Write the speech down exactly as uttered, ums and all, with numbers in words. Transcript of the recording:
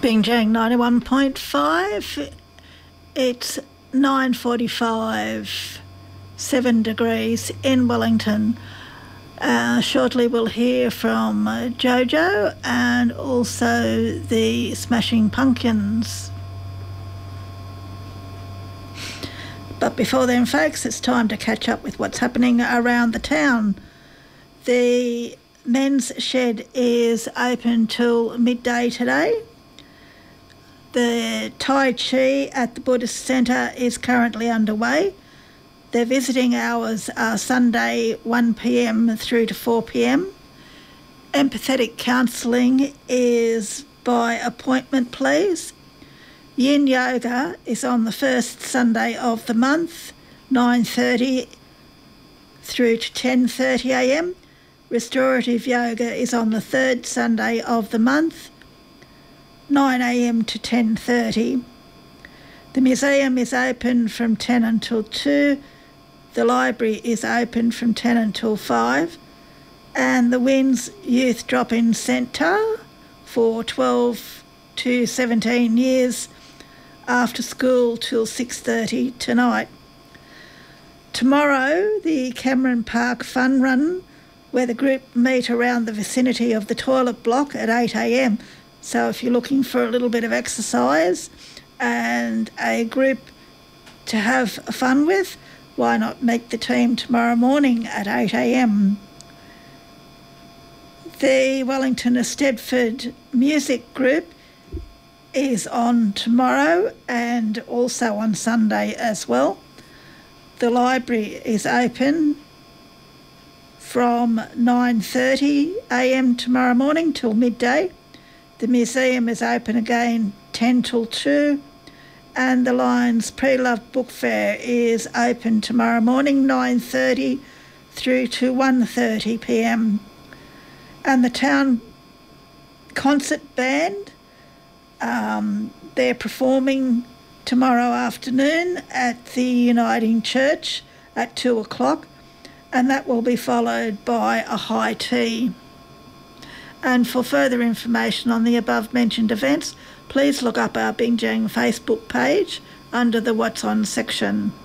Bingjang ninety-one point five. It's nine forty-five, seven degrees in Wellington. Uh, shortly we'll hear from uh, Jojo and also the Smashing Pumpkins. But before then, folks, it's time to catch up with what's happening around the town. The men's shed is open till midday today. The Tai Chi at the Buddhist Centre is currently underway. Their visiting hours are Sunday one p m through to four p m. Empathetic counselling is by appointment, please. Yin Yoga is on the first Sunday of the month, nine thirty through to ten thirty a m. Restorative Yoga is on the third Sunday of the month, nine a m to ten thirty. The museum is open from ten until two. The library is open from ten until five. And the Winds Youth Drop-In Centre for twelve to seventeen years after school till six thirty tonight. Tomorrow, the Cameron Park Fun Run, where the group meet around the vicinity of the toilet block at eight a m. So if you're looking for a little bit of exercise and a group to have fun with, why not meet the team tomorrow morning at eight a m. The Wellington Eisteddfod Music Group is on tomorrow and also on Sunday as well. The library is open from nine thirty a m tomorrow morning till midday. The museum is open again ten till two, and the Lions Pre-Love Book Fair is open tomorrow morning nine thirty through to one thirty p m. And the town concert band, um, they're performing tomorrow afternoon at the Uniting Church at two o'clock, and that will be followed by a high tea. And for further information on the above-mentioned events, please look up our Bingjang Facebook page under the What's On section.